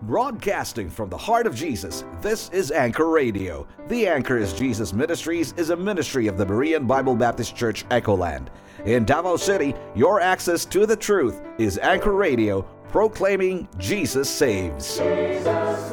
Broadcasting from the heart of Jesus, this is Anchor Radio. The Anchor is Jesus Ministries is a ministry of the Berean Bible Baptist Church, Echoland. In Davao City, your access to the truth is Anchor Radio, proclaiming Jesus saves. Jesus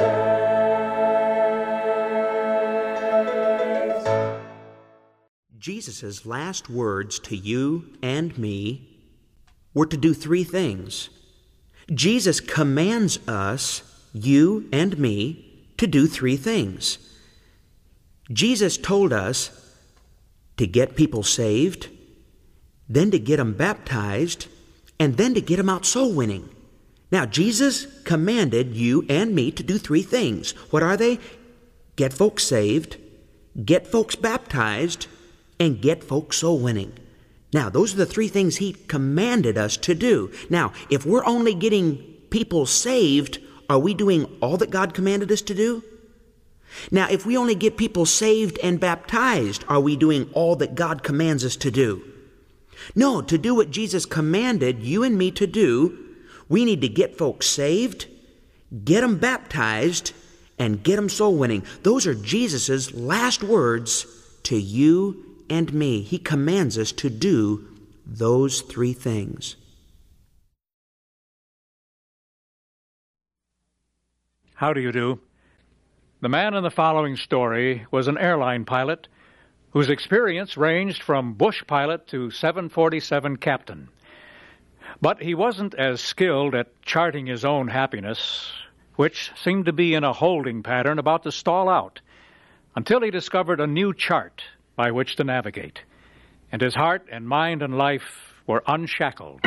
saves. Jesus' last words to you and me were to do three things. Jesus commands us, you and me, to do three things. Jesus told us to get people saved, then to get them baptized, and then to get them out soul winning. Now, Jesus commanded you and me to do three things. What are they? Get folks saved, get folks baptized, and get folks soul winning. Now, those are the three things He commanded us to do. Now, if we're only getting people saved, are we doing all that God commanded us to do? Now, if we only get people saved and baptized, are we doing all that God commands us to do? No, to do what Jesus commanded you and me to do, we need to get folks saved, get them baptized, and get them soul winning. Those are Jesus' last words to you and me. He commands us to do those three things. How do you do? The man in the following story was an airline pilot whose experience ranged from bush pilot to 747 captain. But he wasn't as skilled at charting his own happiness, which seemed to be in a holding pattern about to stall out, until he discovered a new chart by which to navigate, and his heart and mind and life were unshackled.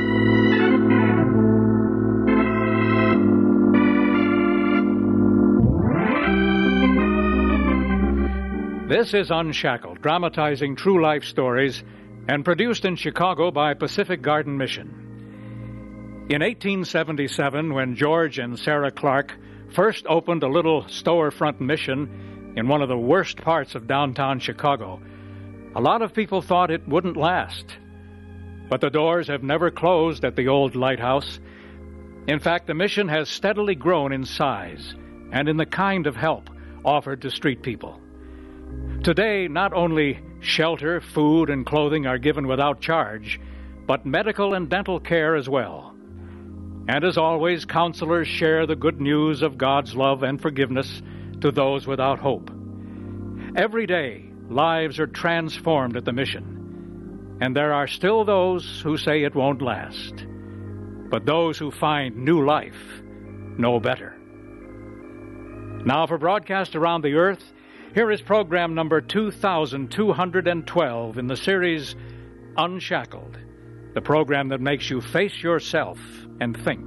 This is Unshackled, dramatizing true life stories and produced in Chicago by Pacific Garden Mission. In 1877, when George and Sarah Clark first opened a little storefront mission in one of the worst parts of downtown Chicago, a lot of people thought it wouldn't last. But the doors have never closed at the old lighthouse. In fact, the mission has steadily grown in size and in the kind of help offered to street people. Today, not only shelter, food, and clothing are given without charge, but medical and dental care as well. And as always, counselors share the good news of God's love and forgiveness to those without hope. Every day, lives are transformed at the mission, and there are still those who say it won't last. But those who find new life know better. Now, for broadcast around the earth, here is program number 2212 in the series Unshackled, the program that makes you face yourself and think.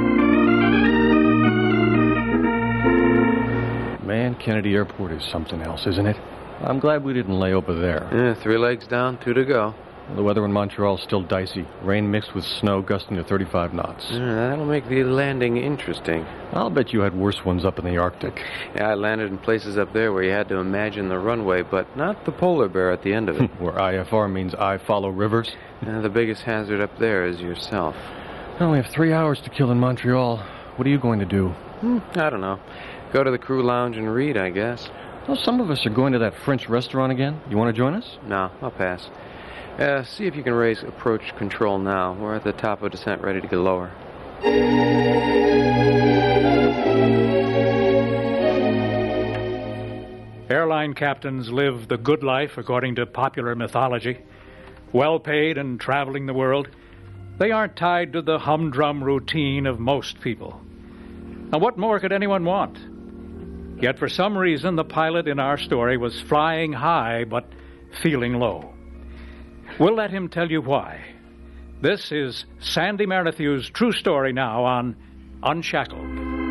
Man, Kennedy Airport is something else, isn't it? I'm glad we didn't lay over there. Yeah, 3 legs down, 2 to go. The weather in Montreal is still dicey. Rain mixed with snow gusting to 35 knots. That'll make the landing interesting. I'll bet you had worse ones up in the Arctic. Yeah, I landed in places up there where you had to imagine the runway, but not the polar bear at the end of it. Where IFR means I follow rivers. The biggest hazard up there is yourself. Well, we have 3 hours to kill in Montreal. What are you going to do? I don't know. Go to the crew lounge and read, I guess. Well, some of us are going to that French restaurant again. You want to join us? No, I'll pass. See if you can raise approach control now. We're at the top of descent, ready to get lower. Airline captains live the good life according to popular mythology. Well paid and traveling the world, they aren't tied to the humdrum routine of most people. Now, what more could anyone want? Yet for some reason, the pilot in our story was flying high but feeling low. We'll let him tell you why. This is Sandy Merrithew's true story now on Unshackled.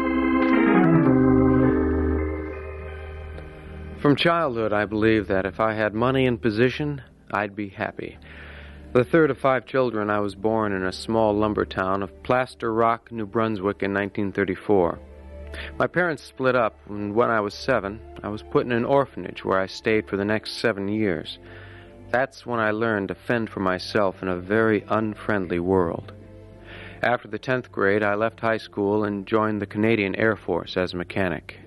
From childhood, I believed that if I had money and position, I'd be happy. The third of 5 children, I was born in a small lumber town of Plaster Rock, New Brunswick in 1934. My parents split up, and when I was 7, I was put in an orphanage where I stayed for the next 7 years. That's when I learned to fend for myself in a very unfriendly world. After the 10th grade, I left high school and joined the Canadian Air Force as a mechanic.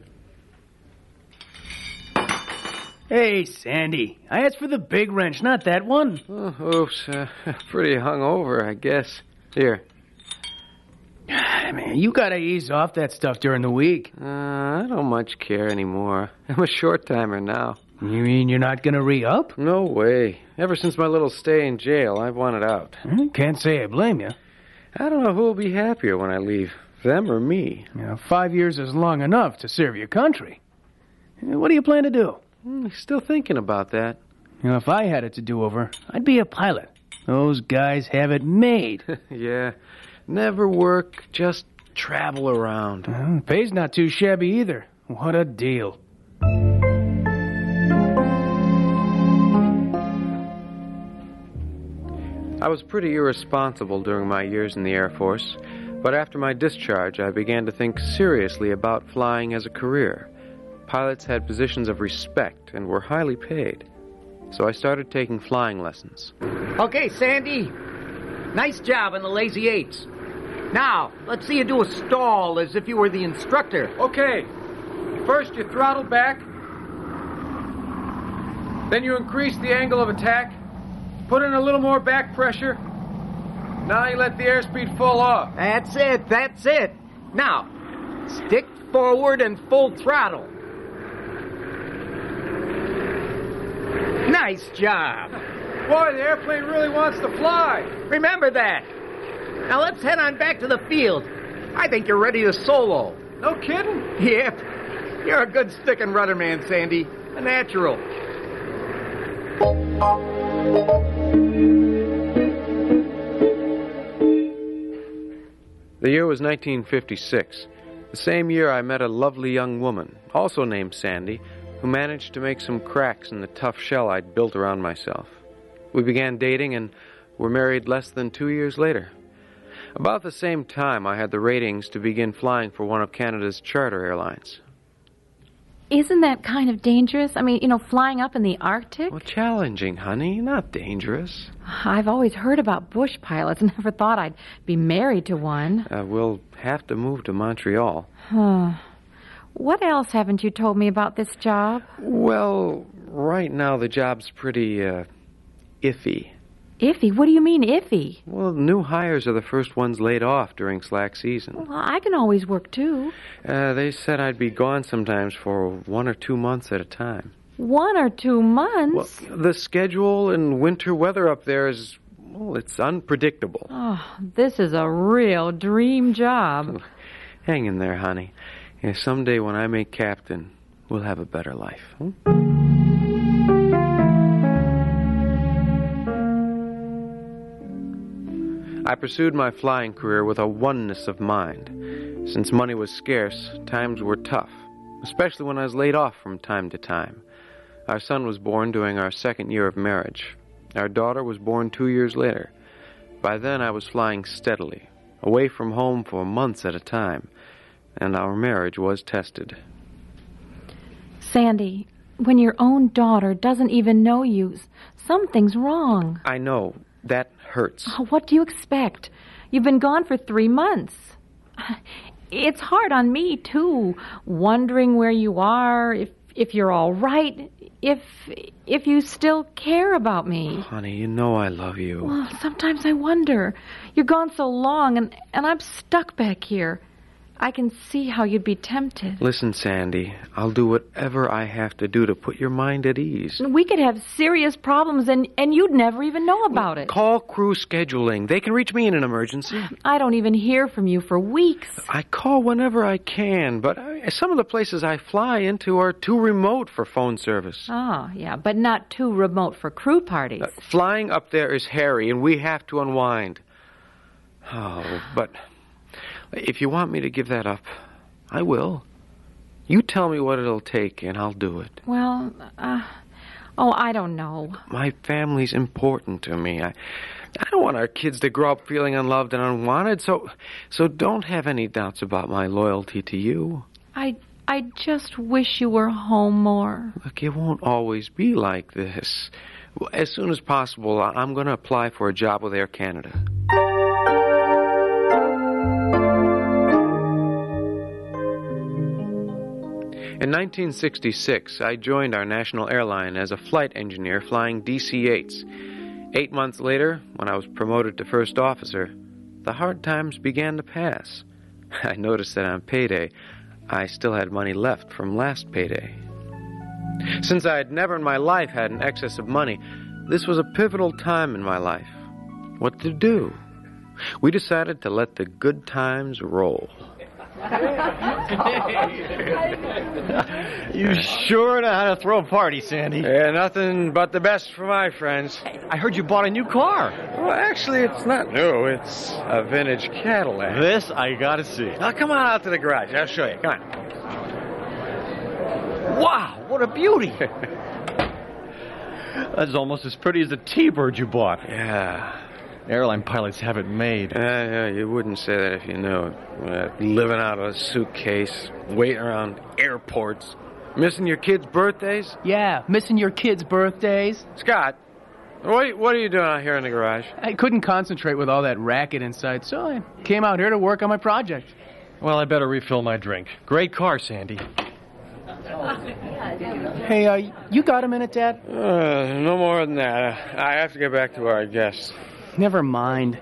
Hey, Sandy. I asked for the big wrench, not that one. Oh, oops. Pretty hungover, I guess. Here. Man, you gotta ease off that stuff during the week. I don't much care anymore. I'm a short-timer now. You mean you're not gonna re-up? No way. Ever since my little stay in jail, I've wanted out. Can't say I blame you. I don't know who will be happier when I leave, them or me. 5 years is long enough to serve your country. What do you plan to do? Still thinking about that. If I had it to do over, I'd be a pilot. Those guys have it made. Yeah. Never work, just travel around. Pay's not too shabby either. What a deal. I was pretty irresponsible during my years in the Air Force, but after my discharge, I began to think seriously about flying as a career. Pilots had positions of respect and were highly paid, so I started taking flying lessons. Okay, Sandy. Nice job on the Lazy Eights. Now, let's see you do a stall as if you were the instructor. Okay. First, you throttle back. Then you increase the angle of attack. Put in a little more back pressure. Now you let the airspeed fall off. That's it. Now, stick forward and full throttle. Nice job. Boy, the airplane really wants to fly. Remember that. Now let's head on back to the field. I think you're ready to solo. No kidding? Yep. You're a good stick and rudder man, Sandy. A natural. The year was 1956. The same year I met a lovely young woman, also named Sandy, who managed to make some cracks in the tough shell I'd built around myself. We began dating and were married less than 2 years later. About the same time, I had the ratings to begin flying for one of Canada's charter airlines. Isn't that kind of dangerous? I mean, flying up in the Arctic? Well, challenging, honey, not dangerous. I've always heard about bush pilots. Never thought I'd be married to one. We'll have to move to Montreal. What else haven't you told me about this job? Well, right now the job's pretty, iffy. Iffy? What do you mean, iffy? Well, new hires are the first ones laid off during slack season. Well, I can always work, too. They said I'd be gone sometimes for 1 or 2 months at a time. 1 or 2 months? Well, the schedule and winter weather up there is, it's unpredictable. Oh, this is a real dream job. Hang in there, honey. Someday when I make captain, we'll have a better life. I pursued my flying career with a oneness of mind. Since money was scarce, times were tough, especially when I was laid off from time to time. Our son was born during our 2nd year of marriage. Our daughter was born 2 years later. By then I was flying steadily, away from home for months at a time, and our marriage was tested. Sandy, when your own daughter doesn't even know you, something's wrong. I know. That hurts. What do you expect? You've been gone for 3 months. It's hard on me, too, wondering where you are, if you're all right, if you still care about me. Honey, you know I love you. Well, sometimes I wonder. You're gone so long, and I'm stuck back here. I can see how you'd be tempted. Listen, Sandy, I'll do whatever I have to do to put your mind at ease. We could have serious problems, and you'd never even know about it. Call crew scheduling. They can reach me in an emergency. I don't even hear from you for weeks. I call whenever I can, but some of the places I fly into are too remote for phone service. Oh, yeah, but not too remote for crew parties. Flying up there is hairy, and we have to unwind. Oh, but if you want me to give that up, I will. You tell me what it'll take, and I'll do it. Well, I don't know. My family's important to me. I don't want our kids to grow up feeling unloved and unwanted, so don't have any doubts about my loyalty to you. I just wish you were home more. Look, it won't always be like this. As soon as possible, I'm going to apply for a job with Air Canada. In 1966, I joined our national airline as a flight engineer flying DC-8s. 8 months later, when I was promoted to first officer, the hard times began to pass. I noticed that on payday, I still had money left from last payday. Since I had never in my life had an excess of money, this was a pivotal time in my life. What to do? We decided to let the good times roll. You sure know how to throw a party, Sandy. Yeah, nothing but the best for my friends. I heard you bought a new car. Well, actually, it's not new. It's a vintage Cadillac. This I gotta see. Now, come on out to the garage. I'll show you. Come on. Wow, what a beauty. That's almost as pretty as the T-Bird you bought. Yeah. Airline pilots have it made. Yeah, you wouldn't say that if you knew it. Living out of a suitcase, waiting around airports, missing your kids' birthdays. Yeah, missing your kids' birthdays. Scott, what are you doing out here in the garage? I couldn't concentrate with all that racket inside, so I came out here to work on my project. Well, I better refill my drink. Great car, Sandy. Hey, you got a minute, Dad? No more than that. I have to get back to our guests. Never mind.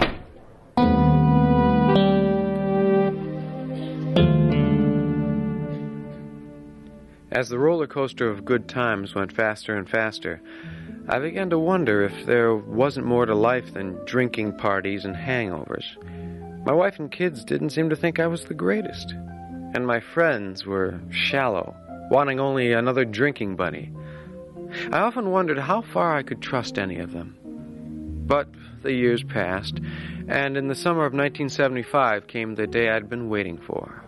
As the roller coaster of good times went faster and faster, I began to wonder if there wasn't more to life than drinking parties and hangovers. My wife and kids didn't seem to think I was the greatest. And my friends were shallow, wanting only another drinking buddy. I often wondered how far I could trust any of them. But the years passed, and in the summer of 1975 came the day I'd been waiting for.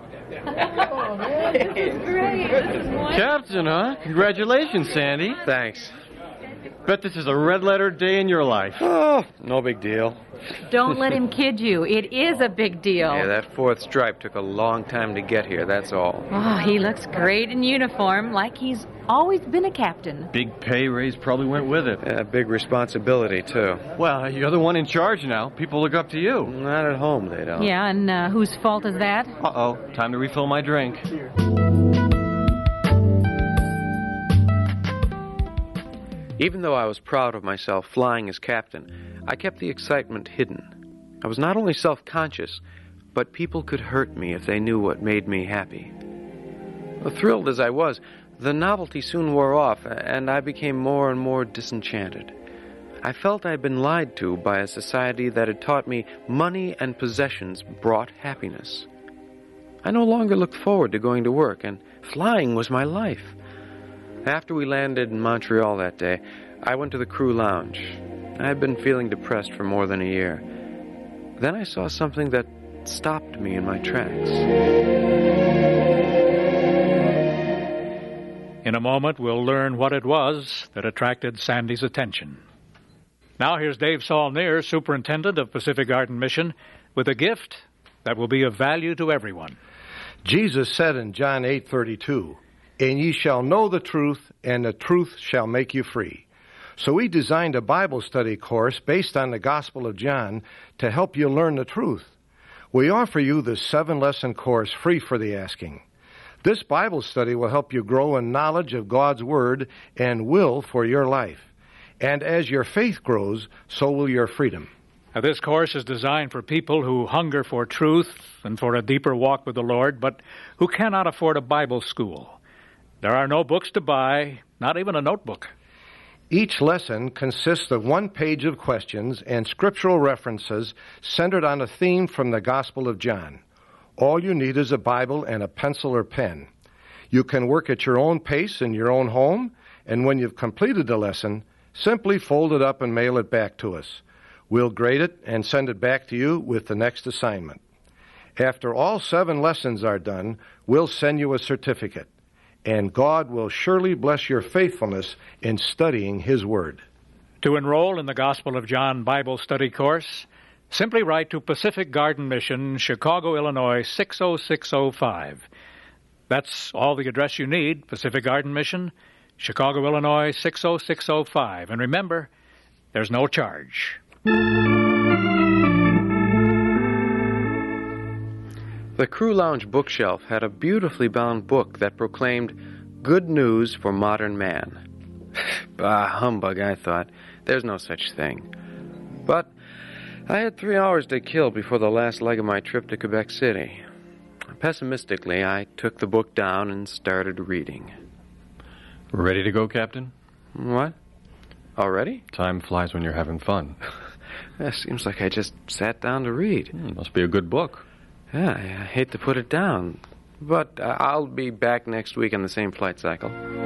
Captain, huh? Congratulations, Sandy. Thanks. Bet this is a red-letter day in your life. Oh, no big deal. Don't let him kid you. It is a big deal. Yeah, that fourth stripe took a long time to get here, that's all. Oh, he looks great in uniform, like he's always been a captain. Big pay raise probably went with it. Yeah, big responsibility, too. Well, you're the one in charge now. People look up to you. Not at home, they don't. Yeah, and whose fault is that? Uh-oh, time to refill my drink. Even though I was proud of myself flying as captain, I kept the excitement hidden. I was not only self-conscious, but people could hurt me if they knew what made me happy. Thrilled as I was, the novelty soon wore off, and I became more and more disenchanted. I felt I'd been lied to by a society that had taught me money and possessions brought happiness. I no longer looked forward to going to work, and flying was my life. After we landed in Montreal that day, I went to the crew lounge. I had been feeling depressed for more than a year. Then I saw something that stopped me in my tracks. In a moment, we'll learn what it was that attracted Sandy's attention. Now here's Dave Saulnier, Superintendent of Pacific Garden Mission, with a gift that will be of value to everyone. Jesus said in John 8:32, "And ye shall know the truth, and the truth shall make you free." So we designed a Bible study course based on the Gospel of John to help you learn the truth. We offer you the 7-lesson course free for the asking. This Bible study will help you grow in knowledge of God's Word and will for your life. And as your faith grows, so will your freedom. Now, this course is designed for people who hunger for truth and for a deeper walk with the Lord, but who cannot afford a Bible school. There are no books to buy, not even a notebook. Each lesson consists of 1 page of questions and scriptural references centered on a theme from the Gospel of John. All you need is a Bible and a pencil or pen. You can work at your own pace in your own home, and when you've completed the lesson, simply fold it up and mail it back to us. We'll grade it and send it back to you with the next assignment. After all 7 lessons are done, we'll send you a certificate. And God will surely bless your faithfulness in studying His Word. To enroll in the Gospel of John Bible Study course, simply write to Pacific Garden Mission, Chicago, Illinois, 60605. That's all the address you need, Pacific Garden Mission, Chicago, Illinois, 60605. And remember, there's no charge. The Crew Lounge bookshelf had a beautifully bound book that proclaimed, "Good News for Modern Man." Bah, humbug, I thought. There's no such thing. But I had 3 hours to kill before the last leg of my trip to Quebec City. Pessimistically, I took the book down and started reading. Ready to go, Captain? What? Already? Time flies when you're having fun. It seems like I just sat down to read. Must be a good book. Yeah, I hate to put it down, but I'll be back next week on the same flight cycle.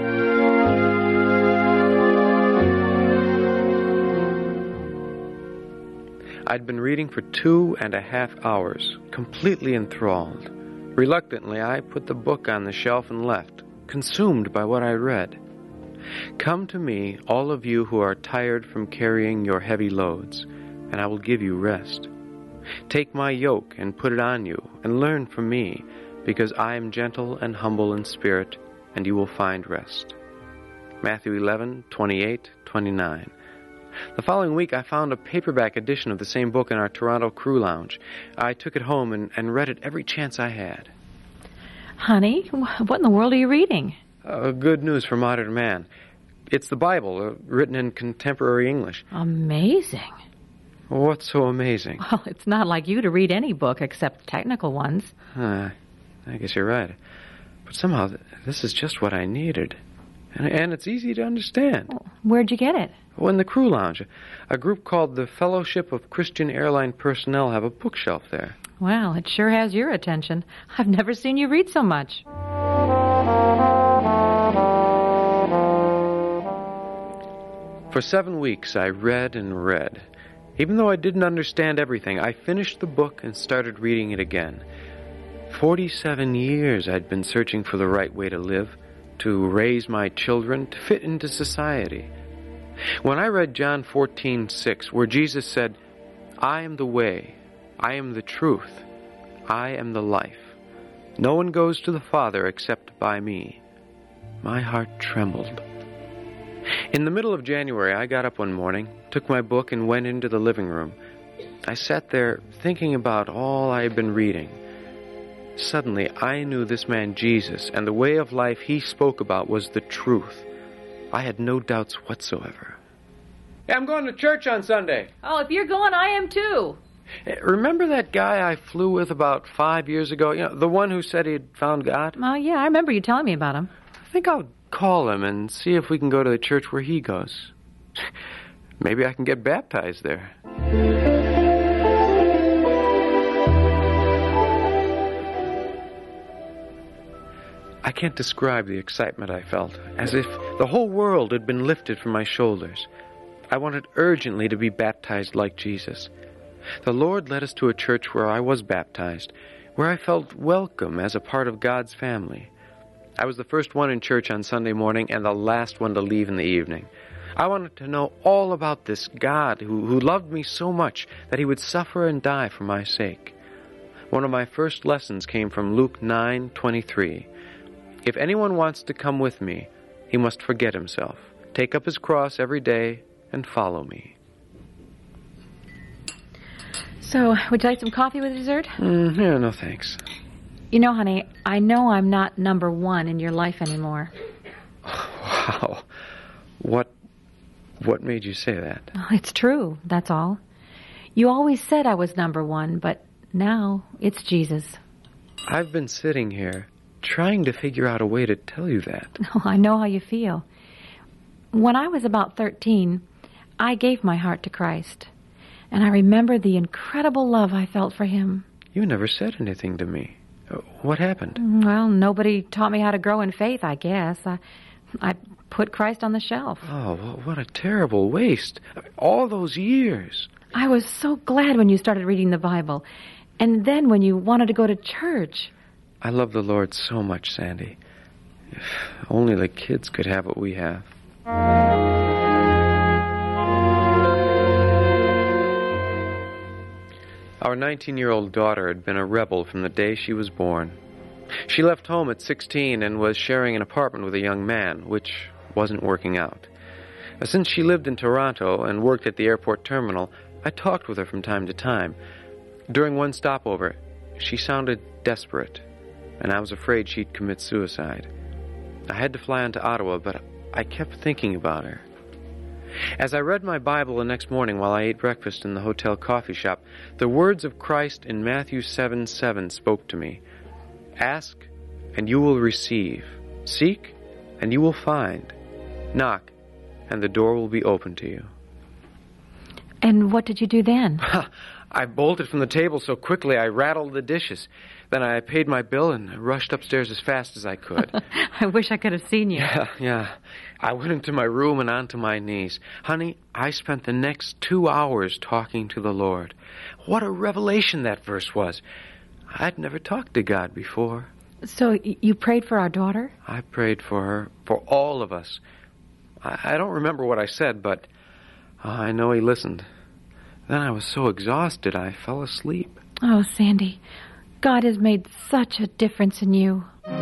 I'd been reading for 2.5 hours, completely enthralled. Reluctantly, I put the book on the shelf and left, consumed by what I read. "Come to me, all of you who are tired from carrying your heavy loads, and I will give you rest. Take my yoke and put it on you, and learn from me, because I am gentle and humble in spirit, and you will find rest." Matthew 11:28-29. The following week, I found a paperback edition of the same book in our Toronto Crew Lounge. I took it home and read it every chance I had. Honey, what in the world are you reading? Good News for Modern Man. It's the Bible, written in contemporary English. Amazing. What's so amazing? Well, it's not like you to read any book except technical ones. I guess you're right. But somehow, this is just what I needed. And it's easy to understand. Well, where'd you get it? Oh, in the Crew Lounge. A group called the Fellowship of Christian Airline Personnel have a bookshelf there. Well, it sure has your attention. I've never seen you read so much. For 7 weeks, I read and read. Even though I didn't understand everything, I finished the book and started reading it again. 47 years I'd been searching for the right way to live, to raise my children, to fit into society. When I read John 14:6, where Jesus said, "I am the way, I am the truth, I am the life. No one goes to the Father except by me," my heart trembled. In the middle of January, I got up one morning, took my book, and went into the living room. I sat there thinking about all I had been reading. Suddenly, I knew this man Jesus, and the way of life he spoke about was the truth. I had no doubts whatsoever. Hey, I'm going to church on Sunday. Oh, if you're going, I am too. Remember that guy I flew with about 5 years ago? You know, the one who said he'd found God? Oh, yeah, I remember you telling me about him. I think I'll call him and see if we can go to the church where he goes. Maybe I can get baptized there. I can't describe the excitement I felt, as if the whole world had been lifted from my shoulders. I wanted urgently to be baptized like Jesus. The Lord led us to a church where I was baptized, where I felt welcome as a part of God's family. I was the first one in church on Sunday morning and the last one to leave in the evening. I wanted to know all about this God who loved me so much that he would suffer and die for my sake. One of my first lessons came from Luke 9:23. "If anyone wants to come with me, he must forget himself, take up his cross every day, and follow me." So, would you like some coffee with dessert? Yeah, no thanks. You know, honey, I know I'm not number one in your life anymore. Wow. What made you say that? Well, it's true, that's all. You always said I was number one, but now it's Jesus. I've been sitting here trying to figure out a way to tell you that. Oh, I know how you feel. When I was about 13, I gave my heart to Christ, and I remember the incredible love I felt for him. You never said anything to me. What happened? Well, nobody taught me how to grow in faith, I guess. I put Christ on the shelf. Oh, what a terrible waste. All those years. I was so glad when you started reading the Bible, and then when you wanted to go to church. I love the Lord so much, Sandy. If only the kids could have what we have. Our 19-year-old daughter had been a rebel from the day she was born. She left home at 16 and was sharing an apartment with a young man, which wasn't working out. Since she lived in Toronto and worked at the airport terminal, I talked with her from time to time. During one stopover, she sounded desperate, and I was afraid she'd commit suicide. I had to fly on to Ottawa, but I kept thinking about her. As I read my Bible the next morning while I ate breakfast in the hotel coffee shop, the words of Christ in Matthew 7:7 spoke to me. Ask, and you will receive. Seek, and you will find. Knock, and the door will be open to you. And what did you do then? I bolted from the table so quickly I rattled the dishes. Then I paid my bill and rushed upstairs as fast as I could. I wish I could have seen you. Yeah. I went into my room and onto my knees. Honey, I spent the next 2 hours talking to the Lord. What a revelation that verse was. I'd never talked to God before. So you prayed for our daughter? I prayed for her, for all of us. I don't remember what I said, but I know he listened. Then I was so exhausted I fell asleep. Oh, Sandy, God has made such a difference in you.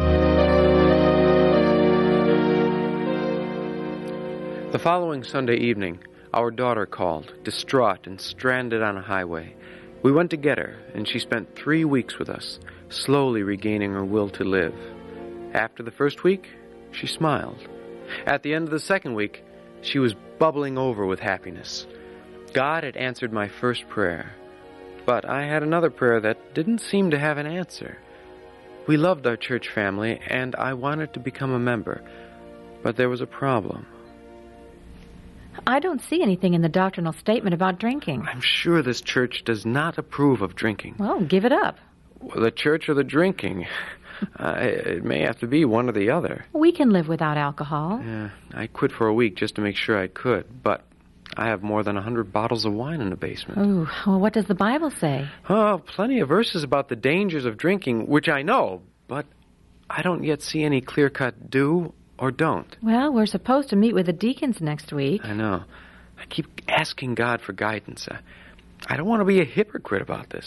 The following Sunday evening, our daughter called, distraught and stranded on a highway. We went to get her, and she spent 3 weeks with us, slowly regaining her will to live. After the first week, she smiled. At the end of the second week, she was bubbling over with happiness. God had answered my first prayer, but I had another prayer that didn't seem to have an answer. We loved our church family, and I wanted to become a member, but there was a problem. I don't see anything in the doctrinal statement about drinking. I'm sure this church does not approve of drinking. Well, give it up. The church or the drinking? It may have to be one or the other. We can live without alcohol. Yeah, I quit for a week just to make sure I could, but I have more than 100 bottles of wine in the basement. Ooh, well, what does the Bible say? Oh, plenty of verses about the dangers of drinking, which I know, but I don't yet see any clear-cut do or don't. Well, we're supposed to meet with the deacons next week. I know. I keep asking God for guidance. I don't want to be a hypocrite about this.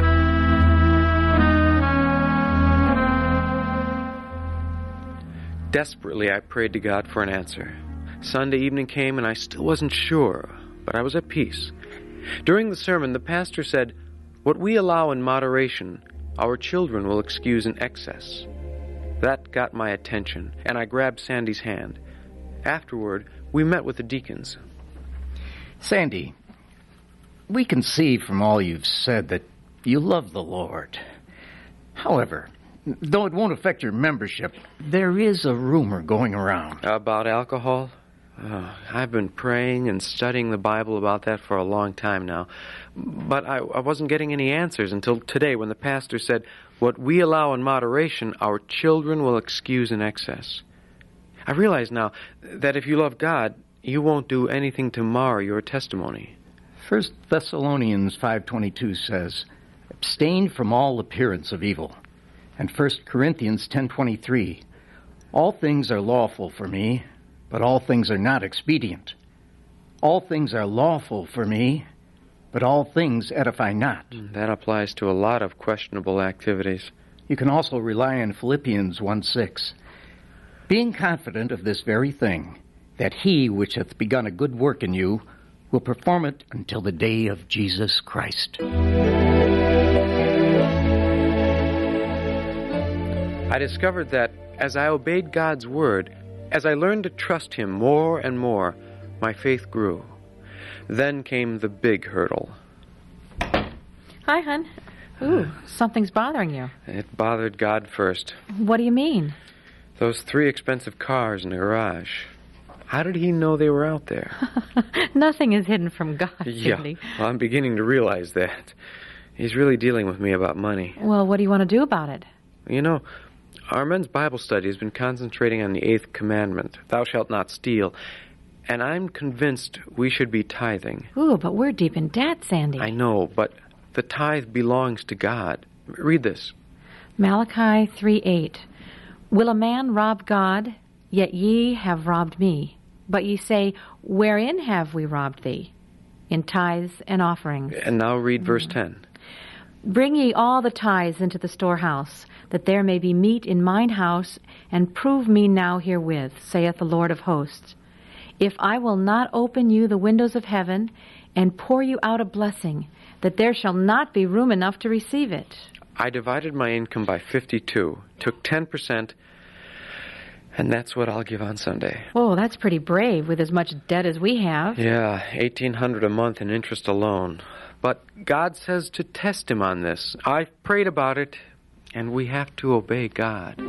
Desperately, I prayed to God for an answer. Sunday evening came, and I still wasn't sure, but I was at peace. During the sermon, the pastor said, "What we allow in moderation, our children will excuse in excess." That got my attention, and I grabbed Sandy's hand. Afterward, we met with the deacons. Sandy, we can see from all you've said that you love the Lord. However, though it won't affect your membership, there is a rumor going around. About alcohol? I've been praying and studying the Bible about that for a long time now. But I wasn't getting any answers until today when the pastor said, "What we allow in moderation, our children will excuse in excess." I realize now that if you love God, you won't do anything to mar your testimony. 1 Thessalonians 5:22 says, "Abstain from all appearance of evil." And 1 Corinthians 10:23, "All things are lawful for me, but all things are not expedient. All things are lawful for me, but all things edify not." That applies to a lot of questionable activities. You can also rely on Philippians 1:6, "Being confident of this very thing, that he which hath begun a good work in you will perform it until the day of Jesus Christ." I discovered that as I obeyed God's word, as I learned to trust him more and more, my faith grew. Then came the big hurdle. Hi, hon. Ooh, something's bothering you. It bothered God first. What do you mean? Those 3 expensive cars in the garage. How did he know they were out there? Nothing is hidden from God, Cindy. Yeah, well, I'm beginning to realize that. He's really dealing with me about money. Well, what do you want to do about it? You know, our men's Bible study has been concentrating on the 8th commandment, "Thou shalt not steal," and I'm convinced we should be tithing. Ooh, but we're deep in debt, Sandy. I know, but the tithe belongs to God. Read this. Malachi 3:8. "Will a man rob God? Yet ye have robbed me. But ye say, Wherein have we robbed thee? In tithes and offerings." And now read verse 10. "Bring ye all the tithes into the storehouse, that there may be meat in mine house, and prove me now herewith, saith the Lord of hosts, if I will not open you the windows of heaven, and pour you out a blessing, that there shall not be room enough to receive it." I divided my income by 52, took 10%, and that's what I'll give on Sunday. Oh, that's pretty brave with as much debt as we have. Yeah, $1,800 a month in interest alone. But God says to test him on this. I've prayed about it, and we have to obey God.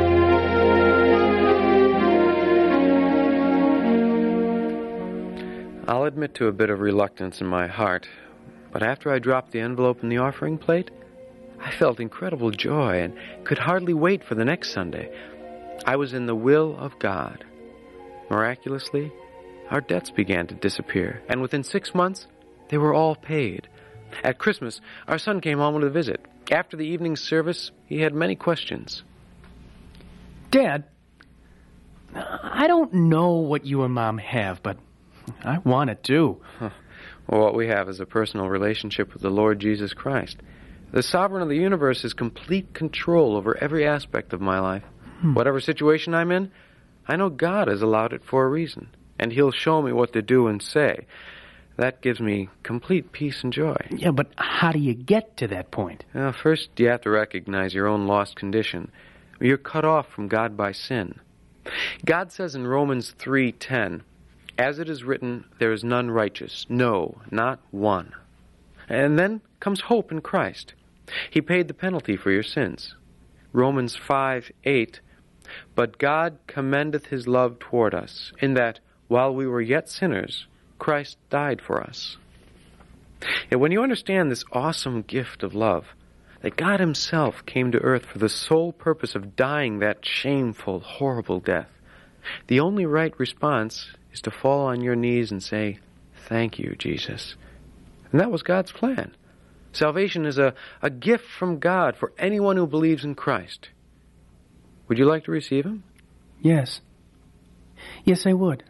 I'll admit to a bit of reluctance in my heart, but after I dropped the envelope in the offering plate, I felt incredible joy and could hardly wait for the next Sunday. I was in the will of God. Miraculously, our debts began to disappear, and within 6 months, they were all paid. At Christmas, our son came home to visit. After the evening service, he had many questions. Dad, I don't know what you and Mom have, but I want it too. Well, what we have is a personal relationship with the Lord Jesus Christ. The sovereign of the universe has complete control over every aspect of my life. Whatever situation I'm in, I know God has allowed it for a reason, and He'll show me what to do and say. That gives me complete peace and joy. Yeah, but how do you get to that point? First, you have to recognize your own lost condition. You're cut off from God by sin. God says in Romans 3:10, "As it is written, there is none righteous, no, not one." And then comes hope in Christ. He paid the penalty for your sins. Romans 5:8, "But God commendeth his love toward us, in that, while we were yet sinners, Christ died for us." And when you understand this awesome gift of love, that God himself came to earth for the sole purpose of dying that shameful, horrible death, the only right response is to fall on your knees and say, "Thank you, Jesus." And that was God's plan. Salvation is a gift from God for anyone who believes in Christ. Would you like to receive him? Yes. Yes, I would.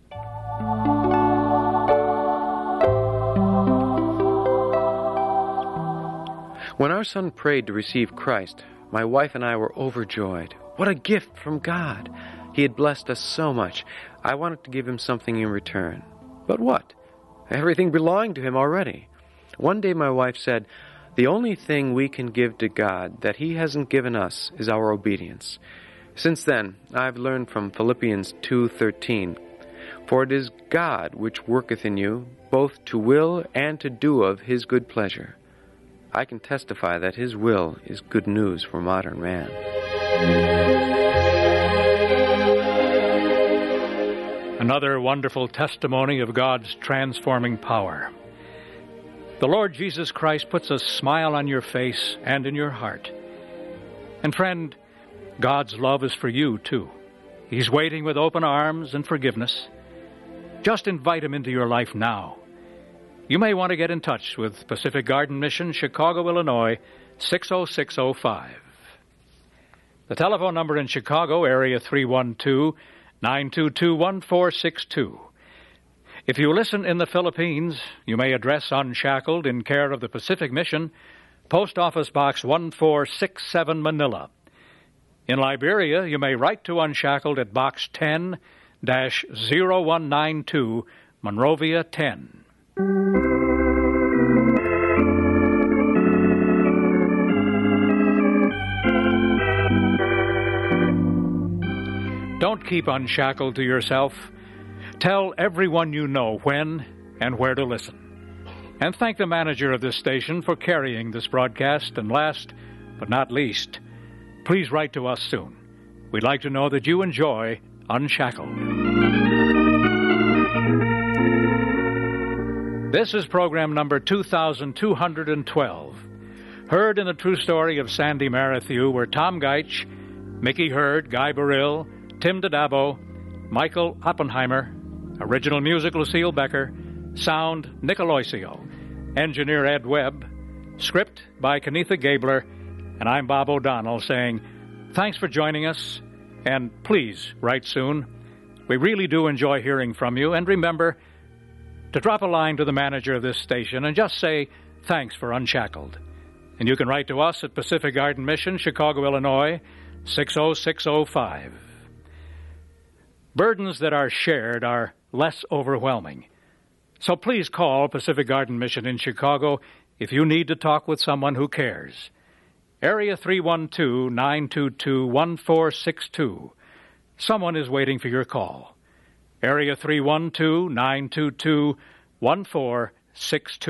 When our son prayed to receive Christ, my wife and I were overjoyed. What a gift from God! He had blessed us so much. I wanted to give him something in return. But what? Everything belonged to him already. One day my wife said, "The only thing we can give to God that he hasn't given us is our obedience." Since then, I've learned from Philippians 2:13, "For it is God which worketh in you, both to will and to do of his good pleasure." I can testify that his will is good news for modern man. Another wonderful testimony of God's transforming power. The Lord Jesus Christ puts a smile on your face and in your heart. And friend, God's love is for you too. He's waiting with open arms and forgiveness. Just invite him into your life now. You may want to get in touch with Pacific Garden Mission, Chicago, Illinois, 60605. The telephone number in Chicago, area 312-922-1462. If you listen in the Philippines, you may address Unshackled in care of the Pacific Mission, Post Office Box 1467, Manila. In Liberia, you may write to Unshackled at Box 10-0192, Monrovia 10. Don't keep Unshackled to yourself. Tell everyone you know when and where to listen. And thank the manager of this station for carrying this broadcast. And last but not least, please write to us soon. We'd like to know that you enjoy Unshackled. This is program number 2212. Heard in the true story of Sandy Marathew were Tom Geitch, Mickey Hurd, Guy Burrill, Tim Dadabo, Michael Oppenheimer, original music Lucille Becker, sound Nick Aloisio, engineer Ed Webb, script by Kenitha Gabler, and I'm Bob O'Donnell saying thanks for joining us, and please write soon. We really do enjoy hearing from you, and remember to drop a line to the manager of this station and just say thanks for Unshackled. And you can write to us at Pacific Garden Mission, Chicago, Illinois, 60605. Burdens that are shared are less overwhelming. So please call Pacific Garden Mission in Chicago if you need to talk with someone who cares. Area 312-922-1462. Someone is waiting for your call. Area 312-922-1462.